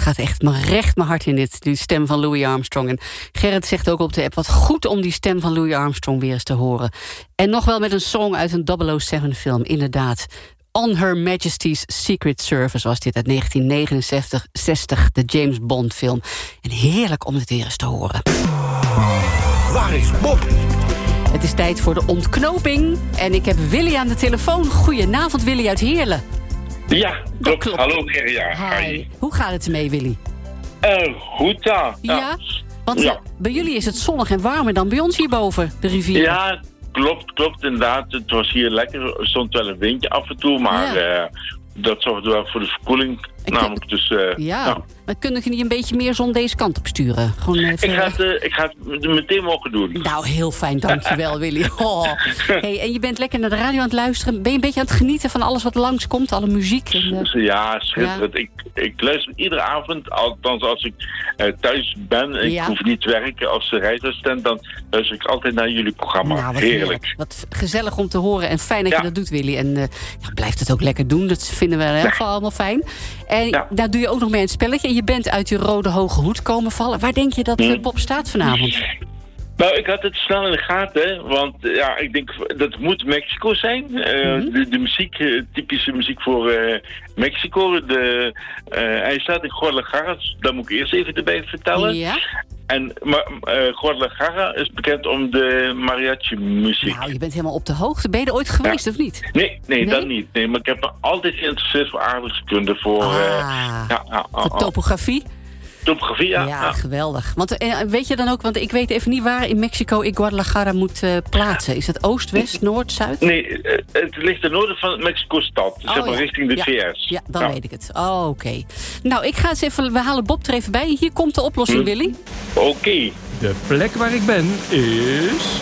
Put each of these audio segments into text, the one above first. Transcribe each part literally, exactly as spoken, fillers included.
gaat echt maar recht mijn hart in dit, die stem van Louis Armstrong. En Gerrit zegt ook op de app, wat goed om die stem van Louis Armstrong weer eens te horen. En nog wel met een song uit een double oh seven film, inderdaad. On Her Majesty's Secret Service was dit uit negentien negenenzestig, zestig, de James Bond film. En heerlijk om het weer eens te horen. Waar is Bob? Het is tijd voor de ontknoping. En ik heb Willy aan de telefoon. Goedenavond, Willy uit Heerlen. Ja, klopt. klopt. Hallo Gerja. Hi. Hoe gaat het ermee, Willy? Uh, goed, ja. Ja? ja. Want ja. bij jullie is het zonnig en warmer dan bij ons hierboven, de rivier. Ja, klopt, klopt inderdaad. Het was hier lekker. Er stond wel een windje af en toe, maar Ja. uh, dat zorgde wel voor de verkoeling. Ik namelijk dus... Uh, ja, nou. maar kunnen we niet een beetje meer zon deze kant op sturen? Gewoon even... ik, ga het, uh, ik ga het meteen mogen doen. Nou, heel fijn, dankjewel Willy. Oh. Hey, en je bent lekker naar de radio aan het luisteren. Ben je een beetje aan het genieten van alles wat langskomt? Alle muziek? En, uh... Ja, schitterend. Ja. Ik, ik luister iedere avond, althans als ik uh, thuis ben, ik ja. hoef niet te werken als reisassistent, dan luister ik altijd naar jullie programma. Nou, wat heerlijk. heerlijk. Wat gezellig om te horen en fijn dat ja. je dat doet, Willy. En uh, ja, blijf het ook lekker doen, dat vinden we in elk geval allemaal fijn. En ja. daar doe je ook nog mee een spelletje. En je bent uit je rode hoge hoed komen vallen. Waar denk je dat uh, Bob staat vanavond? Nou, ik had het snel in de gaten, want ja, ik denk dat moet Mexico zijn. Uh, mm-hmm. de, de muziek, uh, typische muziek voor uh, Mexico. De, uh, hij staat in Guadalajara, daar moet ik eerst even erbij vertellen. Ja. En maar, uh, Guadalajara is bekend om de mariachi-muziek. Nou, je bent helemaal op de hoogte. Ben je er ooit geweest, ja. of niet? Nee, nee, nee, dat niet. Nee, maar ik heb me altijd geïnteresseerd voor aardrijkskunde, voor... Ah, uh, ja, uh, uh, voor topografie? Topografie, ja. Ja, ja. geweldig. Want uh, weet je dan ook, want ik weet even niet waar in Mexico ik Guadalajara moet uh, plaatsen. Is het oost, west, noord, zuid? Nee, uh, het ligt ten noorden van Mexico-stad. Oh, zeg maar ja. richting de ja. V S. Ja, dan ja. weet ik het. Oh, oké. Okay. Nou, ik ga eens even, we halen Bob er even bij. Hier komt de oplossing, hm. Willy. Oké. Okay. De plek waar ik ben is...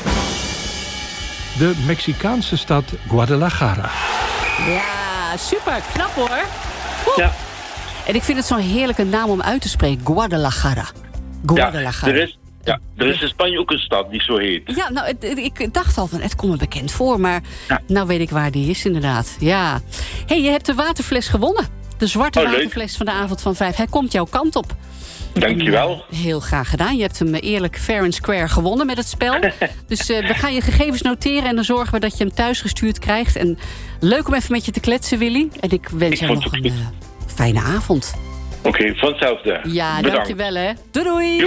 de Mexicaanse stad Guadalajara. Ja, super. Knap hoor. Woe. Ja. En ik vind het zo'n heerlijke naam om uit te spreken. Guadalajara. Guadalajara. Ja, er is, ja, er is in Spanje ook een stad die zo heet. Ja, nou, het, ik dacht al van, het komt me bekend voor. Maar ja. nou weet ik waar die is inderdaad. Ja. Hé, hey, je hebt de waterfles gewonnen. De zwarte oh, waterfles leuk. van de avond van vijf. Hij komt jouw kant op. Dankjewel. En, uh, heel graag gedaan. Je hebt hem eerlijk fair and square gewonnen met het spel. Dus uh, we gaan je gegevens noteren en dan zorgen we dat je hem thuis gestuurd krijgt. En leuk om even met je te kletsen, Willy. En ik wens ik jou nog een uh, fijne avond. Oké, okay, van hetzelfde. Ja, bedankt. Dankjewel hè. Doei doei.